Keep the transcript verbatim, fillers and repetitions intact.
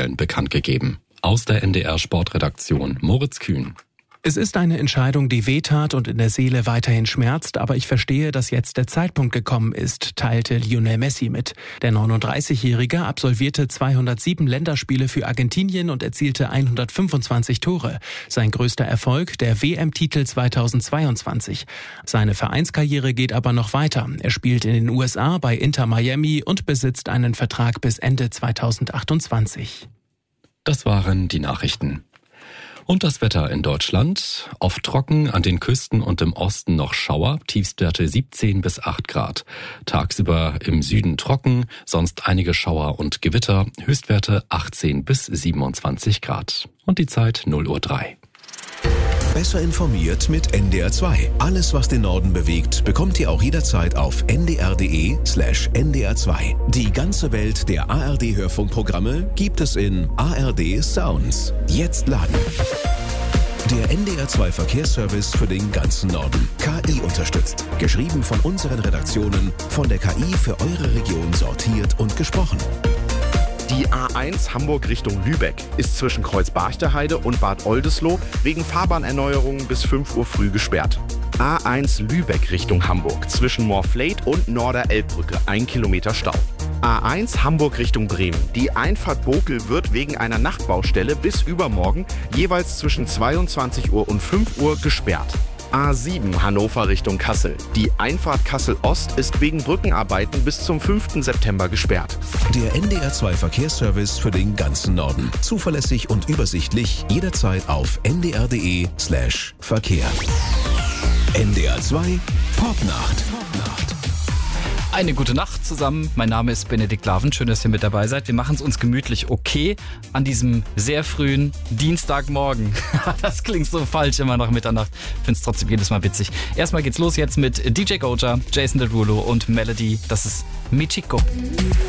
Sommerspielen bekannt gegeben. Aus der N D R Sportredaktion Moritz Kühn. Es ist eine Entscheidung, die wehtat und in der Seele weiterhin schmerzt, aber ich verstehe, dass jetzt der Zeitpunkt gekommen ist, teilte Lionel Messi mit. Der neununddreißigjährige absolvierte zweihundertsieben Länderspiele für Argentinien und erzielte hundertfünfundzwanzig Tore. Sein größter Erfolg, der W M-Titel zweitausendzweiundzwanzig. Seine Vereinskarriere geht aber noch weiter. Er spielt in den U S A bei Inter Miami und besitzt einen Vertrag bis Ende zweitausendachtundzwanzig. Das waren die Nachrichten. Und das Wetter in Deutschland. Oft trocken, an den Küsten und im Osten noch Schauer, Tiefstwerte siebzehn bis acht Grad. Tagsüber im Süden trocken, sonst einige Schauer und Gewitter, Höchstwerte achtzehn bis siebenundzwanzig Grad. Und die Zeit null Uhr drei. Besser informiert mit N D R zwei. Alles, was den Norden bewegt, bekommt ihr auch jederzeit auf n d r punkt d e slash n d r zwei. Die ganze Welt der A R D-Hörfunkprogramme gibt es in A R D Sounds. Jetzt laden. Der N D R zwei Verkehrsservice für den ganzen Norden. K I unterstützt. Geschrieben von unseren Redaktionen, von der K I für eure Region sortiert und gesprochen. Die A eins Hamburg Richtung Lübeck ist zwischen Kreuz-Barchterheide und Bad Oldesloe wegen Fahrbahnerneuerungen bis fünf Uhr früh gesperrt. A eins Lübeck Richtung Hamburg zwischen Morfleet und Norder-Elbbrücke ein Kilometer Stau. A eins Hamburg Richtung Bremen. Die Einfahrt Bokel wird wegen einer Nachtbaustelle bis übermorgen jeweils zwischen zweiundzwanzig Uhr und fünf Uhr gesperrt. A sieben Hannover Richtung Kassel. Die Einfahrt Kassel-Ost ist wegen Brückenarbeiten bis zum fünften September gesperrt. Der N D R zwei Verkehrsservice für den ganzen Norden. Zuverlässig und übersichtlich, jederzeit auf n d r punkt d e slash Verkehr. N D R zwei Popnacht. Popnacht. Eine gute Nacht zusammen. Mein Name ist Benedikt Laven. Schön, dass ihr mit dabei seid. Wir machen es uns gemütlich, okay, an diesem sehr frühen Dienstagmorgen. Das klingt so falsch immer nach Mitternacht. Ich finde es trotzdem jedes Mal witzig. Erstmal geht's los jetzt mit D J Goja, Jason Derulo und Melody. Das ist Michiko.